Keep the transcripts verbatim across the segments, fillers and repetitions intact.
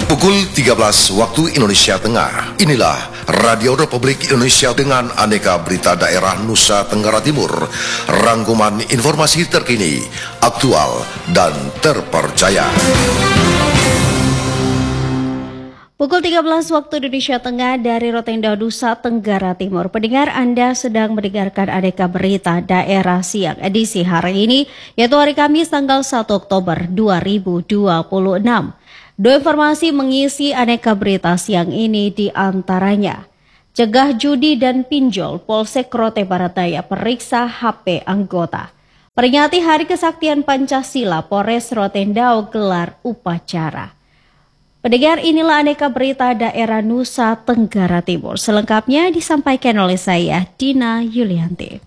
Pukul tiga belas waktu Indonesia Tengah. Inilah Radio Republik Indonesia dengan aneka berita daerah Nusa Tenggara Timur. Rangkuman informasi terkini, aktual, dan terpercaya. Pukul tiga belas waktu Indonesia Tengah dari Rotenda Nusa Tenggara Timur. Pendengar, Anda sedang mendengarkan aneka berita daerah siang edisi hari ini, yaitu hari Kamis tanggal satu Oktober dua ribu dua puluh enam. Dua informasi mengisi aneka berita siang ini di antaranya: cegah judi dan pinjol, Polsek Rote Barat Daya periksa H P anggota. Peringati Hari Kesaktian Pancasila, Polres Rotendao gelar upacara. Pendengar, inilah aneka berita daerah Nusa Tenggara Timur. Selengkapnya disampaikan oleh saya, Dina Yulianti.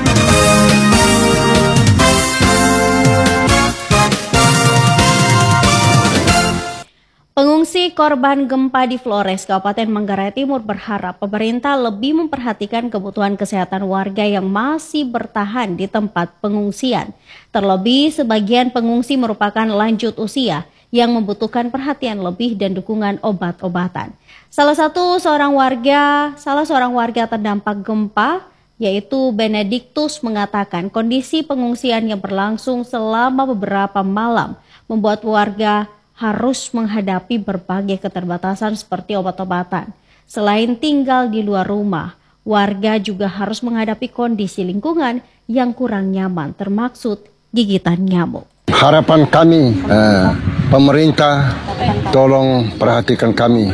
Pengungsi korban gempa di Flores, Kabupaten Manggarai Timur berharap pemerintah lebih memperhatikan kebutuhan kesehatan warga yang masih bertahan di tempat pengungsian. Terlebih, sebagian pengungsi merupakan lanjut usia yang membutuhkan perhatian lebih dan dukungan obat-obatan. Salah satu seorang warga, salah seorang warga terdampak gempa, yaitu Benediktus, mengatakan kondisi pengungsian yang berlangsung selama beberapa malam membuat warga harus menghadapi berbagai keterbatasan seperti obat-obatan. Selain tinggal di luar rumah, warga juga harus menghadapi kondisi lingkungan yang kurang nyaman, termaksud gigitan nyamuk. Harapan kami, eh, pemerintah tolong perhatikan kami.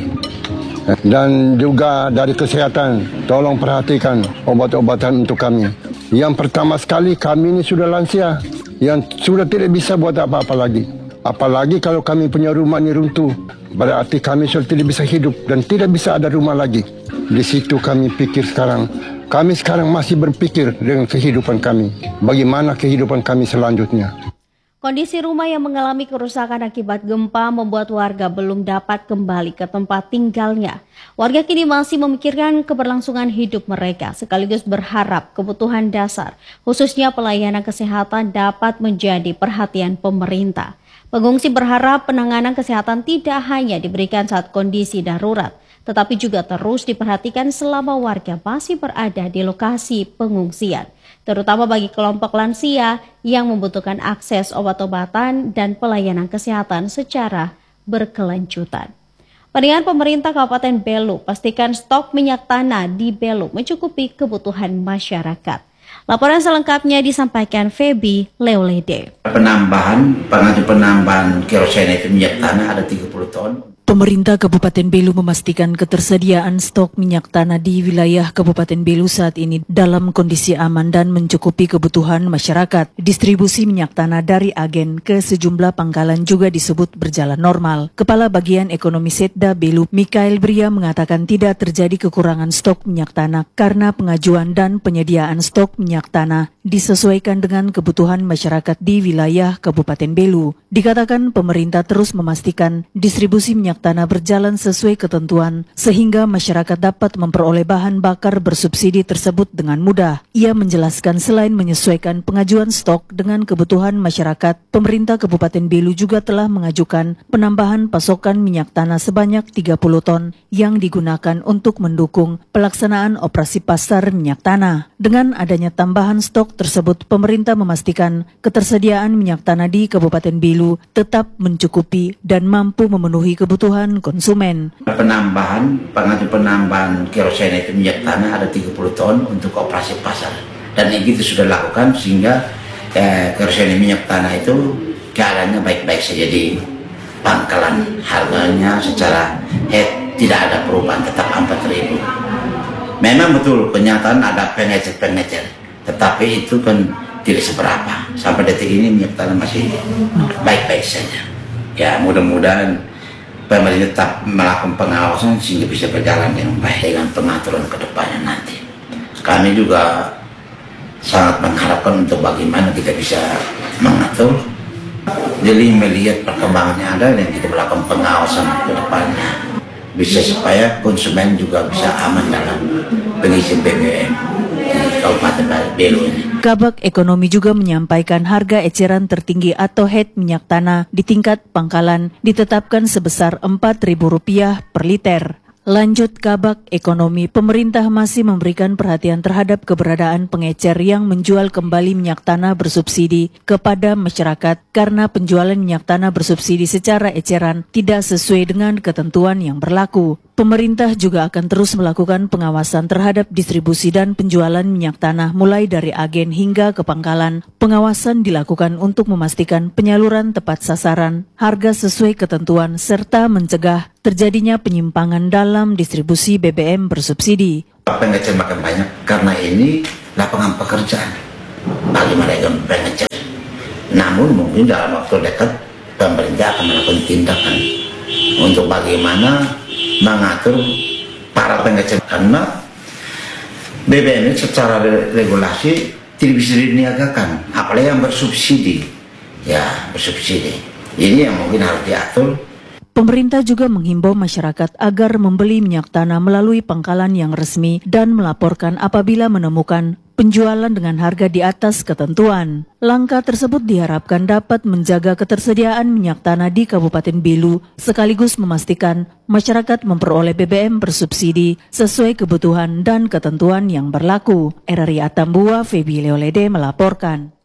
Dan juga dari kesehatan, tolong perhatikan obat-obatan untuk kami. Yang pertama sekali, kami ini sudah lansia, yang sudah tidak bisa buat apa-apa lagi. Apalagi kalau kami punya rumah ini runtuh, berarti kami sudah tidak bisa hidup dan tidak bisa ada rumah lagi. Di situ kami pikir sekarang, kami sekarang masih berpikir dengan kehidupan kami. Bagaimana kehidupan kami selanjutnya. Kondisi rumah yang mengalami kerusakan akibat gempa membuat warga belum dapat kembali ke tempat tinggalnya. Warga kini masih memikirkan keberlangsungan hidup mereka, sekaligus berharap kebutuhan dasar, khususnya pelayanan kesehatan, dapat menjadi perhatian pemerintah. Pengungsi berharap penanganan kesehatan tidak hanya diberikan saat kondisi darurat, tetapi juga terus diperhatikan selama warga masih berada di lokasi pengungsian, terutama bagi kelompok lansia yang membutuhkan akses obat-obatan dan pelayanan kesehatan secara berkelanjutan. Pendengar, pemerintah Kabupaten Belu pastikan stok minyak tanah di Belu mencukupi kebutuhan masyarakat. Laporan selengkapnya disampaikan Feby Leolede. Penambahan, pengajuan penambahan kerosen itu minyak tanah ada tiga puluh ton. Pemerintah Kabupaten Belu memastikan ketersediaan stok minyak tanah di wilayah Kabupaten Belu saat ini dalam kondisi aman dan mencukupi kebutuhan masyarakat. Distribusi minyak tanah dari agen ke sejumlah pangkalan juga disebut berjalan normal. Kepala Bagian Ekonomi Setda Belu, Mikael Bria, mengatakan tidak terjadi kekurangan stok minyak tanah karena pengajuan dan penyediaan stok minyak tanah disesuaikan dengan kebutuhan masyarakat di wilayah Kabupaten Belu. Dikatakan pemerintah terus memastikan distribusi minyak tanah berjalan sesuai ketentuan sehingga masyarakat dapat memperoleh bahan bakar bersubsidi tersebut dengan mudah. Ia menjelaskan selain menyesuaikan pengajuan stok dengan kebutuhan masyarakat, pemerintah Kabupaten Belu juga telah mengajukan penambahan pasokan minyak tanah sebanyak tiga puluh ton yang digunakan untuk mendukung pelaksanaan operasi pasar minyak tanah. Dengan adanya tambahan stok tersebut, pemerintah memastikan ketersediaan minyak tanah di Kabupaten Belu tetap mencukupi dan mampu memenuhi kebutuhan konsumen. Penambahan, pengajuan penambahan kerosen itu minyak tanah ada tiga puluh ton untuk operasi pasar. Dan itu sudah dilakukan sehingga eh, kerosen minyak tanah itu keadaannya baik-baik saja di pangkalan. Harganya secara head tidak ada perubahan, tetap empat ribu. Memang betul kenyataan ada pengecer-pengecer, tetapi itu kan tidak seberapa. Sampai detik ini minyak tanah masih baik-baik saja. Ya, mudah-mudahan pemerintah tetap melakukan pengawasan sehingga bisa berjalan dengan baik dengan pengaturan ke depannya nanti. Kami juga sangat mengharapkan untuk bagaimana kita bisa mengatur. Jadi melihat perkembangannya ada dan kita melakukan pengawasan ke depannya. Bisa supaya konsumen juga bisa aman dalam pengisian B B M. Kabupaten Belu ini. Kabak Ekonomi juga menyampaikan harga eceran tertinggi atau H E T minyak tanah di tingkat pangkalan ditetapkan sebesar empat ribu rupiah per liter. Lanjut Kabak Ekonomi, pemerintah masih memberikan perhatian terhadap keberadaan pengecer yang menjual kembali minyak tanah bersubsidi kepada masyarakat karena penjualan minyak tanah bersubsidi secara eceran tidak sesuai dengan ketentuan yang berlaku. Pemerintah juga akan terus melakukan pengawasan terhadap distribusi dan penjualan minyak tanah mulai dari agen hingga ke pangkalan. Pengawasan dilakukan untuk memastikan penyaluran tepat sasaran, harga sesuai ketentuan, serta mencegah terjadinya penyimpangan dalam distribusi B B M bersubsidi. Pengecer makin banyak karena ini lapangan pekerjaan bagi mereka pengecer. Namun mungkin dalam waktu dekat pemerintah akan melakukan tindakan untuk bagaimana mengatur para pengecer, karena B B M ini secara regulasi tidak bisa diniagakan, apalagi yang bersubsidi. Ya, bersubsidi. Ini yang mungkin harus diatur. Pemerintah juga menghimbau masyarakat agar membeli minyak tanah melalui pangkalan yang resmi dan melaporkan apabila menemukan penjualan dengan harga di atas ketentuan. Langkah tersebut diharapkan dapat menjaga ketersediaan minyak tanah di Kabupaten Belu sekaligus memastikan masyarakat memperoleh B B M bersubsidi sesuai kebutuhan dan ketentuan yang berlaku. R R I Atambua, Febi Leolede melaporkan.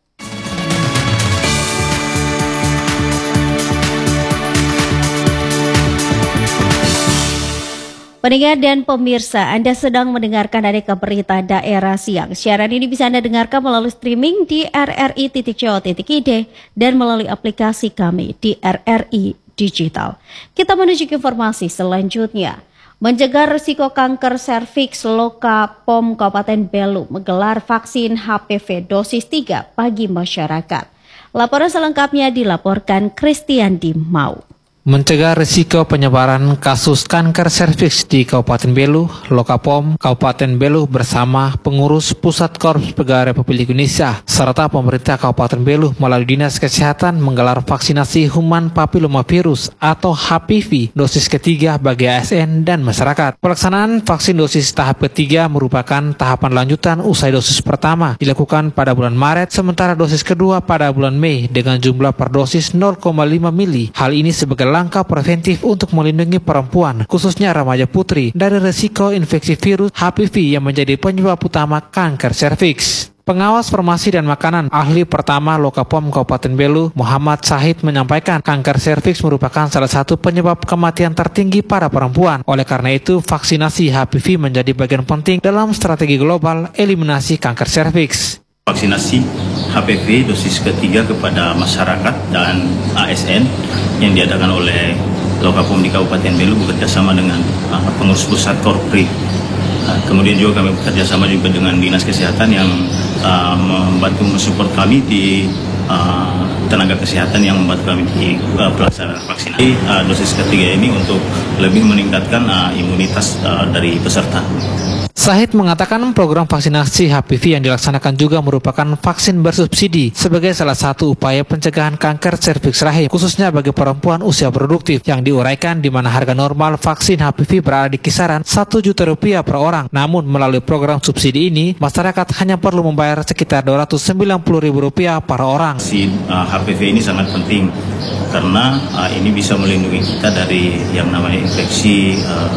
Pendengar dan pemirsa, Anda sedang mendengarkan Aneka Berita Daerah Siang. Siaran ini bisa Anda dengarkan melalui streaming di r r i titik co titik i d dan melalui aplikasi kami di R R I Digital. Kita menuju ke informasi selanjutnya. Mencegah risiko kanker serviks, Loka P O M Kabupaten Belu menggelar vaksin H P V dosis tiga bagi masyarakat. Laporan selengkapnya dilaporkan Kristiandi Mau. Mencegah risiko penyebaran kasus kanker serviks di Kabupaten Belu, Loka P O M Kabupaten Belu bersama pengurus Pusat Korps Pegawai Republik Indonesia serta pemerintah Kabupaten Belu melalui Dinas Kesehatan menggelar vaksinasi human papillomavirus atau H P V dosis ketiga bagi A S N dan masyarakat. Pelaksanaan vaksin dosis tahap ketiga merupakan tahapan lanjutan usai dosis pertama dilakukan pada bulan Maret, sementara dosis kedua pada bulan Mei dengan jumlah per dosis nol koma lima mili. Hal ini sebagai langkah preventif untuk melindungi perempuan, khususnya remaja putri, dari risiko infeksi virus H P V yang menjadi penyebab utama kanker serviks. Pengawas Farmasi dan Makanan ahli pertama Loka P O M Kabupaten Belu, Muhammad Syahid menyampaikan kanker serviks merupakan salah satu penyebab kematian tertinggi para perempuan. Oleh karena itu, vaksinasi H P V menjadi bagian penting dalam strategi global eliminasi kanker serviks. Vaksinasi H P V dosis ketiga kepada masyarakat dan A S N yang diadakan oleh Loka P O M di Kabupaten Belu bekerjasama dengan uh, pengurus pusat Korpri. Uh, kemudian juga kami bekerjasama juga dengan Dinas Kesehatan yang uh, membantu mensupport kami di uh, tenaga kesehatan yang membantu kami di uh, pelaksanaan vaksinasi uh, dosis ketiga ini untuk lebih meningkatkan uh, imunitas uh, dari peserta. Syahid mengatakan program vaksinasi H P V yang dilaksanakan juga merupakan vaksin bersubsidi sebagai salah satu upaya pencegahan kanker serviks rahim, khususnya bagi perempuan usia produktif, yang diuraikan di mana harga normal vaksin H P V berada di kisaran satu juta rupiah per orang. Namun melalui program subsidi ini, masyarakat hanya perlu membayar sekitar dua ratus sembilan puluh ribu rupiah per orang. Vaksin uh, H P V ini sangat penting karena uh, ini bisa melindungi kita dari yang namanya infeksi uh,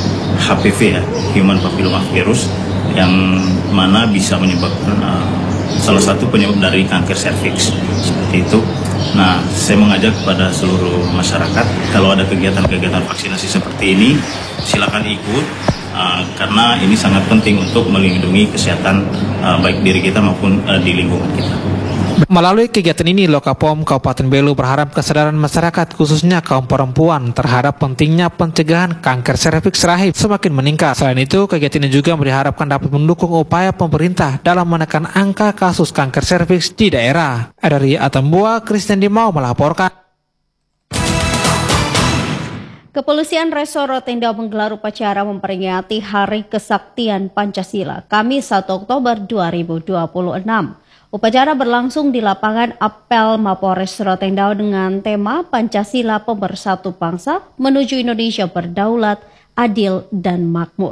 H P V ya, human papillomavirus, yang mana bisa menyebabkan uh, salah satu penyebab dari kanker serviks seperti itu. Nah, saya mengajak kepada seluruh masyarakat kalau ada kegiatan-kegiatan vaksinasi seperti ini, silakan ikut uh, karena ini sangat penting untuk melindungi kesehatan uh, baik diri kita maupun uh, di lingkungan kita. Melalui kegiatan ini, Loka P O M Kabupaten Belu berharap kesadaran masyarakat khususnya kaum perempuan terhadap pentingnya pencegahan kanker serviks rahim semakin meningkat. Selain itu, kegiatan ini juga diharapkan dapat mendukung upaya pemerintah dalam menekan angka kasus kanker serviks di daerah. R R I Atambua, Kristiandi Mau melaporkan. Kepolisian Resor Rotendao menggelar upacara memperingati Hari Kesaktian Pancasila, Kamis satu Oktober dua ribu dua puluh enam. Upacara berlangsung di lapangan Apel Mapores Rotendao dengan tema Pancasila Pemersatu Bangsa menuju Indonesia berdaulat, adil, dan makmur.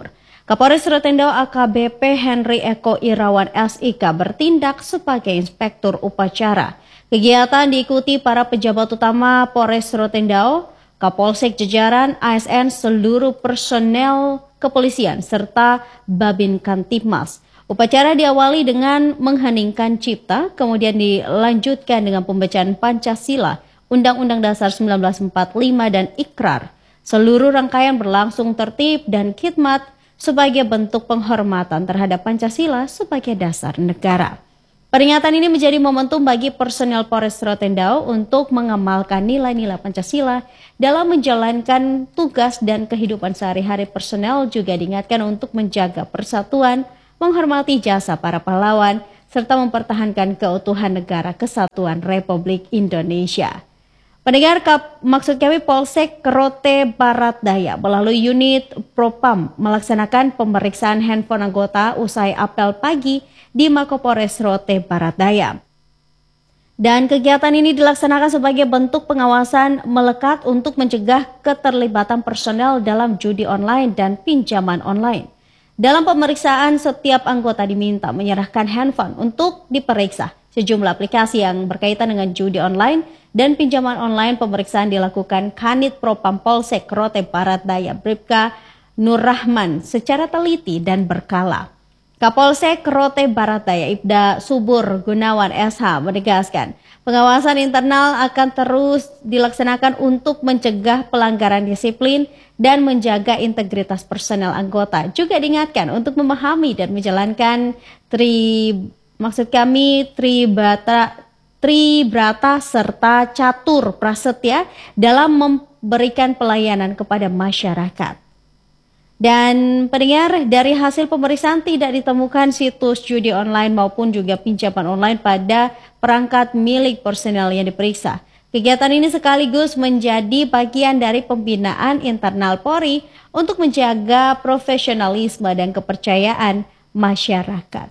Kapolres Rotendao A K B P Henry Eko Irawan S I K bertindak sebagai inspektur upacara. Kegiatan diikuti para pejabat utama Polres Rotendao, Kapolsek jajaran, A S N, seluruh personel kepolisian, serta Babin Kantipmas. Upacara diawali dengan mengheningkan cipta, kemudian dilanjutkan dengan pembacaan Pancasila, Undang-Undang Dasar seribu sembilan ratus empat puluh lima dan Ikrar. Seluruh rangkaian berlangsung tertib dan khidmat sebagai bentuk penghormatan terhadap Pancasila sebagai dasar negara. Peringatan ini menjadi momentum bagi personel Polres Rotendao untuk mengamalkan nilai-nilai Pancasila dalam menjalankan tugas dan kehidupan sehari-hari. Personel juga diingatkan untuk menjaga persatuan, menghormati jasa para pahlawan, serta mempertahankan keutuhan negara kesatuan Republik Indonesia. Pendengar, kap, maksud kami Polsek Rote Barat Daya melalui unit Propam melaksanakan pemeriksaan handphone anggota usai apel pagi di Makopolres Rote Barat Daya. Dan kegiatan ini dilaksanakan sebagai bentuk pengawasan melekat untuk mencegah keterlibatan personel dalam judi online dan pinjaman online. Dalam pemeriksaan, setiap anggota diminta menyerahkan handphone untuk diperiksa. Sejumlah aplikasi yang berkaitan dengan judi online dan pinjaman online pemeriksaan dilakukan Kanit Propam Polsek Rote Barat Daya Bribka Nur Rahman secara teliti dan berkala. Kapolsek Rote Barat Daya Ibda Subur Gunawan S H menegaskan pengawasan internal akan terus dilaksanakan untuk mencegah pelanggaran disiplin dan menjaga integritas personel anggota. Juga diingatkan untuk memahami dan menjalankan tri maksud kami tribata tribrata serta catur prasetya dalam memberikan pelayanan kepada masyarakat. Dan pendengar, dari hasil pemeriksaan tidak ditemukan situs judi online maupun juga pinjaman online pada perangkat milik personel yang diperiksa. Kegiatan ini sekaligus menjadi bagian dari pembinaan internal Polri untuk menjaga profesionalisme dan kepercayaan masyarakat.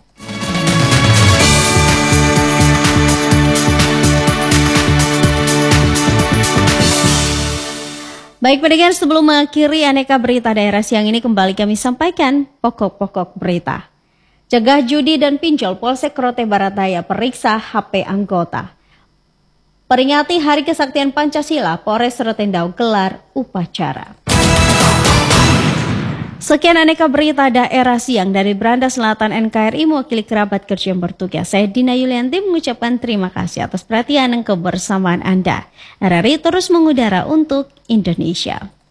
Baik pendengar, sebelum mengakhiri aneka berita daerah siang ini, kembali kami sampaikan pokok-pokok berita. Cegah judi dan pinjol, Polsek Rote Barat Daya periksa H P anggota. Peringati Hari Kesaktian Pancasila, Polres Rotendao gelar upacara. Sekian aneka berita daerah siang dari Beranda Selatan N K R I mewakili kerabat kerja yang bertugas. Saya Dina Yulianti mengucapkan terima kasih atas perhatian dan kebersamaan Anda. R R I terus mengudara untuk Indonesia.